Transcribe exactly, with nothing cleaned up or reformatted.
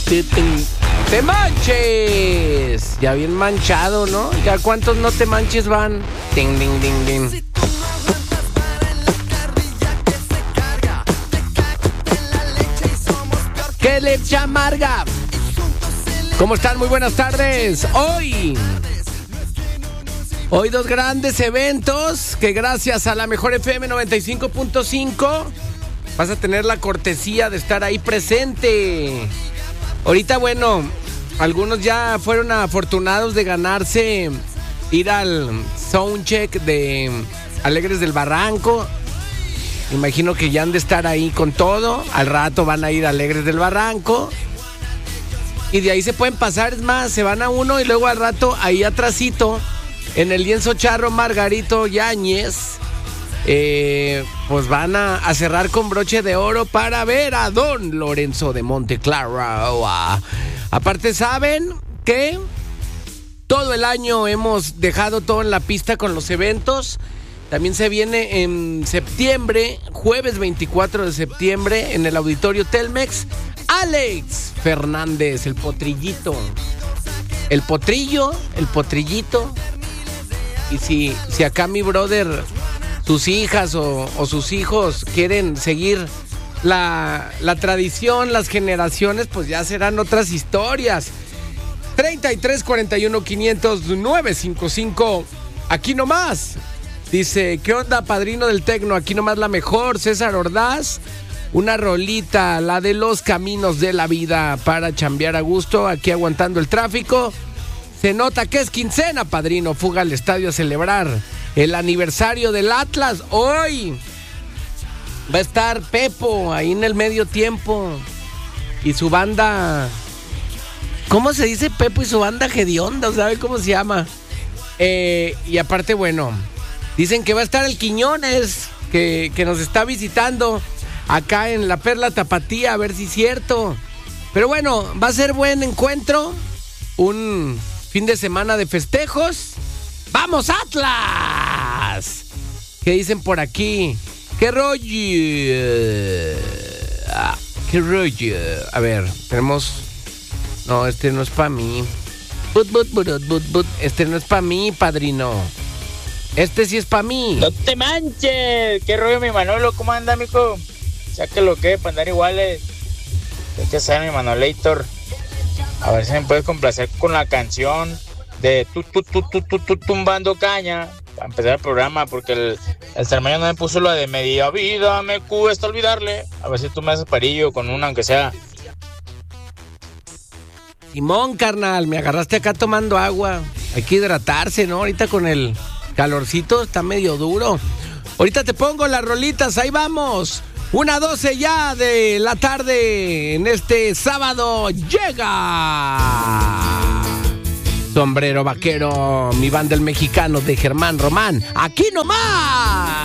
¡Te manches! Ya bien manchado, ¿no? ¿Ya cuántos no te manches van? Ding, ding, ding, ding. ¡Qué leche amarga! ¿Cómo están? Muy buenas tardes. Hoy... Hoy dos grandes eventos que gracias a la mejor F M noventa y cinco punto cinco vas a tener la cortesía de estar ahí presente. Ahorita, bueno, algunos ya fueron afortunados de ganarse ir al soundcheck de Alegres del Barranco. Imagino que ya han de estar ahí con todo. Al rato van a ir a Alegres del Barranco. Y de ahí se pueden pasar, es más, se van a uno y luego al rato ahí atrasito, en el lienzo charro Margarito Yáñez, eh, pues van a, a cerrar con broche de oro para ver a Don Lorenzo de Monteclara. Aparte, saben que todo el año hemos dejado todo en la pista con los eventos. También se viene en septiembre, jueves veinticuatro de septiembre, en el Auditorio Telmex, Alex Fernández, el potrillito. El potrillo, el potrillito. Y si, si acá mi brother, sus hijas o, o sus hijos quieren seguir la, la tradición, las generaciones, pues ya serán otras historias. treinta y tres cuarenta y uno quinientos nueve cincuenta y cinco, aquí nomás. Dice, ¿qué onda, padrino del tecno? Aquí nomás la mejor, César Ordaz. Una rolita, la de los caminos de la vida para chambear a gusto, aquí aguantando el tráfico. Se nota que es quincena, padrino. Fuga al estadio a celebrar el aniversario del Atlas. Hoy va a estar Pepo ahí en el medio tiempo. Y su banda... ¿Cómo se dice Pepo y su banda hedionda? ¿Sabe cómo se llama? Eh, y aparte, bueno, dicen que va a estar el Quiñones, que, que nos está visitando acá en la Perla Tapatía, a ver si es cierto. Pero bueno, va a ser buen encuentro. Un... fin de semana de festejos. ¡Vamos, Atlas! ¿Qué dicen por aquí? ¿Qué rollo? Ah, ¿Qué rollo? A ver, tenemos... No, este no es para mí. But, but, but, but, but. Este no es para mí, padrino. Este sí es para mí. ¡No te manches! ¿Qué rollo, mi Manolo? ¿Cómo anda, mijo? Ya que lo que, para andar iguales. ¿Qué hay que hacer, mi Manolator? A ver si me puedes complacer con la canción de tu, tu, tu, tu, tu, tu, tumbando caña. Para empezar el programa, porque el, el Sarmaño no me puso lo de media vida, me cuesta olvidarle. A ver si tú me haces parillo con una, aunque sea. Simón, carnal, me agarraste acá tomando agua. Hay que hidratarse, ¿no? Ahorita con el calorcito está medio duro. Ahorita te pongo las rolitas, ahí vamos. Una doce ya de la tarde en este sábado llega Sombrero Vaquero, mi banda el mexicano de Germán Román. Aquí nomás.